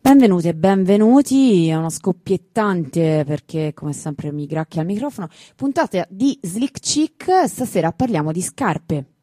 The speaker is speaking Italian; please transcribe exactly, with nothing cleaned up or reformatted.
Benvenuti e benvenuti a una scoppiettante, perché come sempre mi gracchia al microfono, puntata di Slick Chick. Stasera parliamo di scarpe.